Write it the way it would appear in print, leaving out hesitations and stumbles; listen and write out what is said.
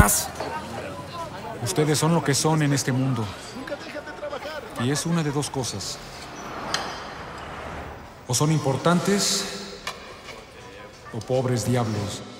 más. Ustedes son lo que son en este mundo. Y es una de dos cosas. O son importantes o pobres diablos.